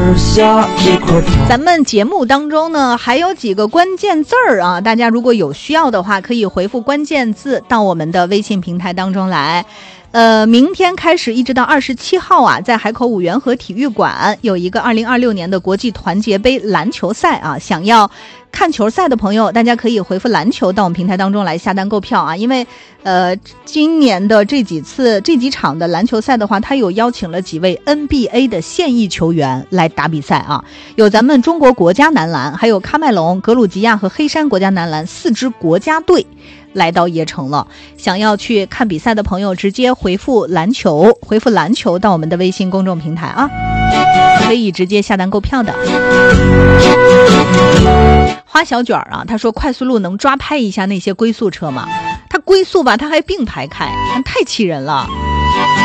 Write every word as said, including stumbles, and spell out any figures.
咱们节目当中呢还有几个关键字儿啊，大家如果有需要的话可以回复关键字到我们的微信平台当中来。呃，明天开始一直到二十七号啊，在海口五缘河体育馆有一个二零二六年的国际团结杯篮球赛啊，想要看球赛的朋友，大家可以回复篮球到我们平台当中来下单购票啊，因为呃，今年的这几次这几场的篮球赛的话，他有邀请了几位 N B A 的现役球员来打比赛啊，有咱们中国国家男篮，还有喀麦隆、格鲁吉亚和黑山国家男篮四支国家队来到椰城了。想要去看比赛的朋友，直接回复篮球，回复篮球到我们的微信公众平台啊，可以直接下单购票的。花小卷啊，他说快速路能抓拍一下那些龟速车吗？他龟速吧，他还并排开，太气人了。